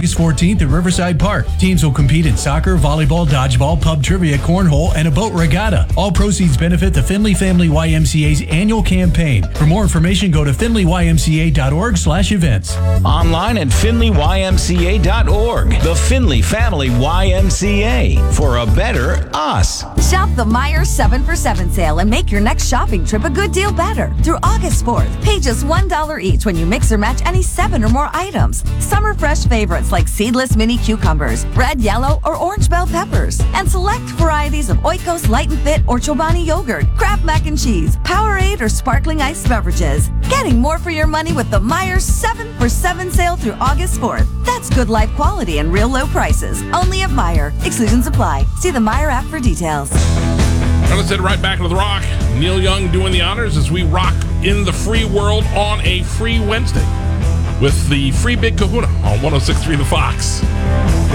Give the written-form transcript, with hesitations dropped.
August 14th at Riverside Park. Teams will compete in soccer, volleyball, dodgeball, pub trivia, cornhole, and a boat regatta. All proceeds benefit the Findlay Family YMCA's annual campaign. For more information, go to findlayymca.org/events. Online at findlayymca.org. The Findlay Family YMCA, for a better us. Shop the Meijer 7 for 7 sale and make your next shopping trip a good deal better. Through August 4th, pay just $1 each when you mix or match any 7 or more items. Summer fresh favorites like seedless mini cucumbers, red, yellow, or orange bell peppers, and select varieties of Oikos Light and Fit or Chobani yogurt, Kraft mac and cheese, Powerade, or sparkling iced beverages. Getting more for your money with the Meijer 7 for 7 sale through August 4th. That's good life quality and real low prices. Only at Meijer. Exclusions apply. See the Meijer app for details. Well, let's head right back into the rock. Neil Young doing the honors as we rock in the free world on a free Wednesday with the Free Big Kahuna on 106.3 The Fox.